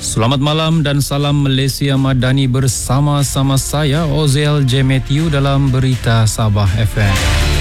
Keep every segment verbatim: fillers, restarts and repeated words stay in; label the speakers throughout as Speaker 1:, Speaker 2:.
Speaker 1: Selamat malam dan salam Malaysia Madani bersama-sama saya Ozel J. Matthew dalam Berita Sabah F M.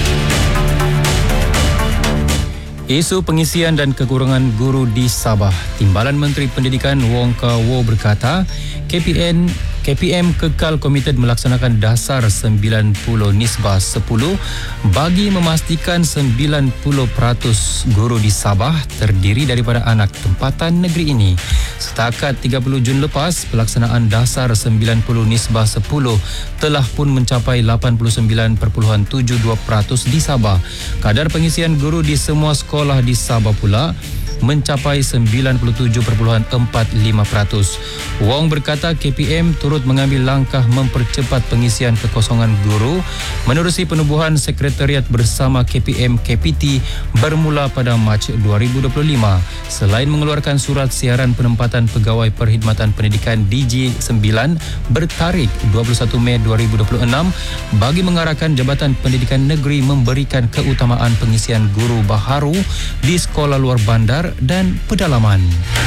Speaker 1: Isu pengisian dan kekurangan guru di Sabah. Timbalan Menteri Pendidikan Wong Kah Woh berkata, K P N K P M kekal komited melaksanakan dasar sembilan puluh nisbah sepuluh bagi memastikan sembilan puluh peratus guru di Sabah terdiri daripada anak tempatan negeri ini. Setakat tiga puluh Jun lepas, pelaksanaan dasar sembilan puluh nisbah sepuluh telah pun mencapai lapan puluh sembilan perpuluhan tujuh dua peratus di Sabah. Kadar pengisian guru di semua sekolah di Sabah pula mencapai sembilan puluh tujuh perpuluhan empat lima peratus. Wong berkata K P M turut mengambil langkah mempercepat pengisian kekosongan guru menerusi penubuhan Sekretariat Bersama K P M K P T bermula pada Mac dua ribu dua puluh lima. Selain mengeluarkan surat siaran penempatan pegawai perkhidmatan pendidikan D J sembilan bertarikh dua puluh satu Mei dua ribu dua puluh enam bagi mengarahkan Jabatan Pendidikan Negeri memberikan keutamaan pengisian guru baharu di sekolah luar bandar dan pedalaman.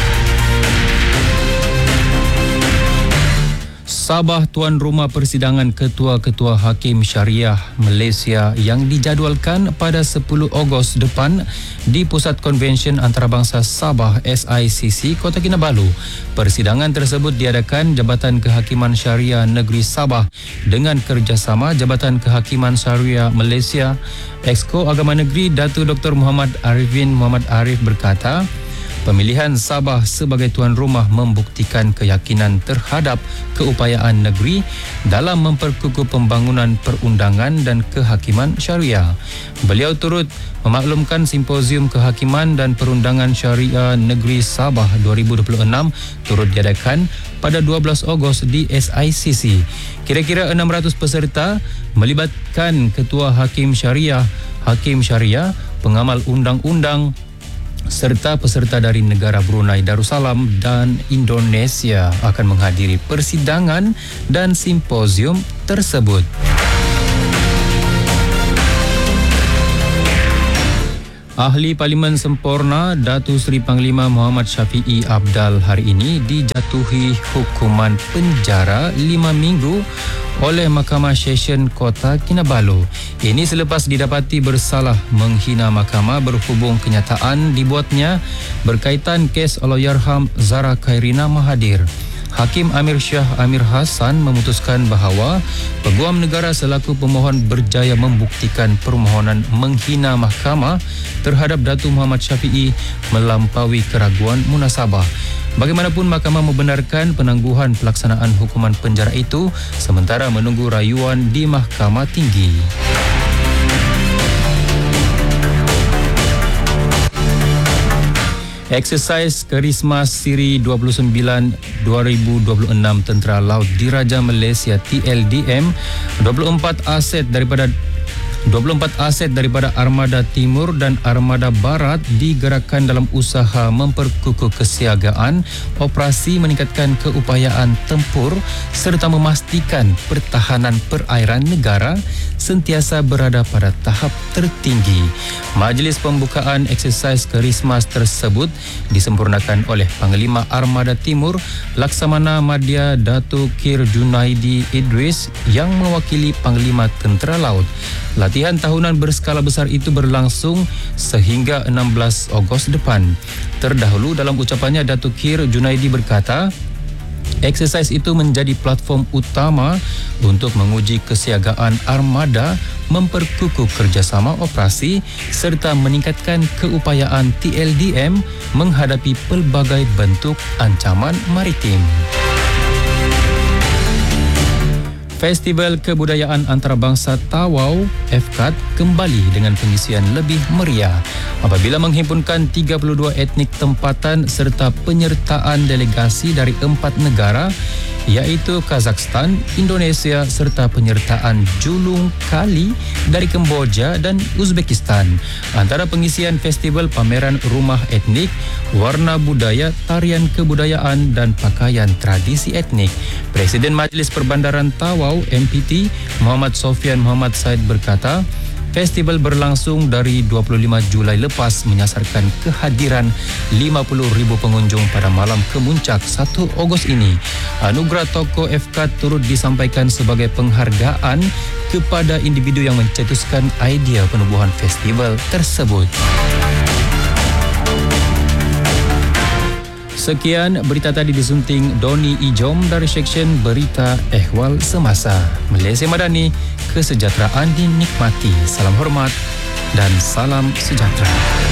Speaker 1: Sabah tuan rumah persidangan Ketua-Ketua Hakim Syariah Malaysia yang dijadualkan pada sepuluh Ogos depan di Pusat Konvensyen Antarabangsa Sabah S I C C Kota Kinabalu. Persidangan tersebut diadakan Jabatan Kehakiman Syariah Negeri Sabah dengan kerjasama Jabatan Kehakiman Syariah Malaysia. Exco Agama Negeri Datuk Doktor Muhammad Arifin Muhammad Arif berkata, pemilihan Sabah sebagai tuan rumah membuktikan keyakinan terhadap keupayaan negeri dalam memperkukuh pembangunan perundangan dan kehakiman syariah. Beliau turut memaklumkan Simposium Kehakiman dan Perundangan Syariah Negeri Sabah dua ribu dua puluh enam turut diadakan pada dua belas Ogos di S I C C. Kira-kira enam ratus peserta melibatkan Ketua Hakim Syariah, Hakim Syariah, pengamal undang-undang serta peserta dari negara Brunei Darussalam dan Indonesia akan menghadiri persidangan dan simposium tersebut. Ahli Parlimen Sempurna Datuk Seri Panglima Muhammad Syafiee Abdal hari ini dijatuhi hukuman penjara lima minggu oleh Mahkamah Session Kota Kinabalu. Ini selepas didapati bersalah menghina mahkamah berhubung kenyataan dibuatnya berkaitan kes Allahyarham Zara Khairina Mahathir. Hakim Amir Shah Amir Hassan memutuskan bahawa Peguam Negara selaku pemohon berjaya membuktikan permohonan menghina mahkamah terhadap Datuk Muhammad Syafiee melampaui keraguan munasabah. Bagaimanapun, mahkamah membenarkan penangguhan pelaksanaan hukuman penjara itu sementara menunggu rayuan di Mahkamah Tinggi. Eksersis Kerismas Siri dua puluh sembilan dua ribu dua puluh enam Tentera Laut Diraja Malaysia T L D M, dua puluh empat aset daripada dua puluh empat aset daripada Armada Timur dan Armada Barat digerakkan dalam usaha memperkukuh kesiagaan, operasi meningkatkan keupayaan tempur serta memastikan pertahanan perairan negara sentiasa berada pada tahap tertinggi. Majlis pembukaan eksersis Kerismas tersebut disempurnakan oleh Panglima Armada Timur Laksamana Madya Datuk Kir Junaidi Idris yang mewakili Panglima Tentera Laut. Latihan tahunan berskala besar itu berlangsung sehingga enam belas Ogos depan. Terdahulu dalam ucapannya, Datuk Kir Junaidi berkata, eksersis itu menjadi platform utama untuk menguji kesiagaan armada, memperkukuh kerjasama operasi serta meningkatkan keupayaan T L D M menghadapi pelbagai bentuk ancaman maritim. Festival Kebudayaan Antarabangsa Tawau F K A T kembali dengan pengisian lebih meriah apabila menghimpunkan tiga puluh dua etnik tempatan serta penyertaan delegasi dari empat negara iaitu Kazakhstan, Indonesia serta penyertaan julung kali dari Kemboja dan Uzbekistan. Antara pengisian festival pameran rumah etnik, warna budaya, tarian kebudayaan dan pakaian tradisi etnik. Presiden Majlis Perbandaran Tawau M P T Muhammad Sofian Muhammad Said berkata, Festival berlangsung dari dua puluh lima Julai lepas menyasarkan kehadiran lima puluh ribu pengunjung pada malam kemuncak satu Ogos ini. Anugerah Tokoh F K turut disampaikan sebagai penghargaan kepada individu yang mencetuskan idea penubuhan festival tersebut. Sekian berita tadi disunting Doni Ijom dari Seksyen Berita Ehwal Semasa. Malaysia Madani, kesejahteraan dinikmati. Salam hormat dan salam sejahtera.